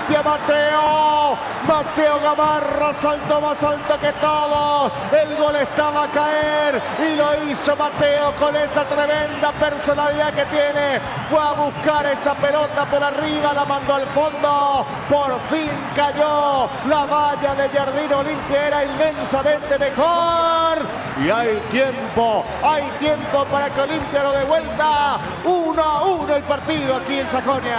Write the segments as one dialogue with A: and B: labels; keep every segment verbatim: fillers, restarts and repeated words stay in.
A: Olimpia, Mateo. Mateo Gamarra saltó más alto que todos. El gol estaba a caer y lo hizo Mateo con esa tremenda personalidad que tiene. Fue a buscar esa pelota por arriba, la mandó al fondo. Por fin cayó. La valla de Jardín Olimpia era inmensamente mejor. Y hay tiempo, hay tiempo para que Olimpia lo dé vuelta. uno a uno el partido aquí en Sajonia.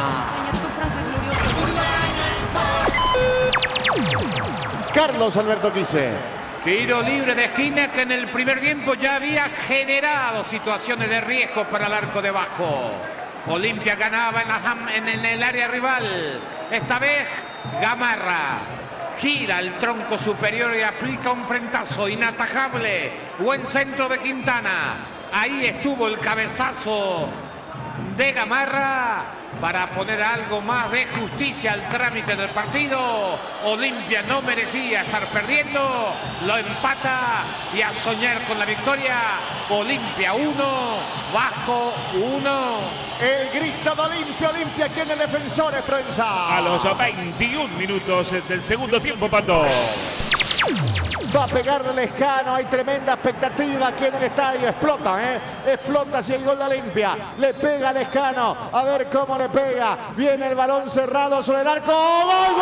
A: Carlos Alberto Quise.
B: Tiro libre de esquina que en el primer tiempo ya había generado situaciones de riesgo para el arco de Vasco. Olimpia ganaba en, la, en, en el área rival. Esta vez Gamarra gira el tronco superior y aplica un frentazo inatajable. Buen centro de Quintana. Ahí estuvo el cabezazo de Gamarra para poner algo más de justicia al trámite del partido. Olimpia no merecía estar perdiendo, lo empata y a soñar con la victoria. Olimpia uno, Vasco uno.
A: El grito de Olimpia, Olimpia aquí en el Defensores Prensa.
C: A los veintiún minutos del segundo tiempo, Pato.
A: Va a pegarle Lescano, hay tremenda expectativa aquí en el estadio. Explota, ¿eh? Explota si el gol de Olimpia. Le pega Lescano, a ver cómo le pega. Viene el balón cerrado sobre el arco. ¡Gol!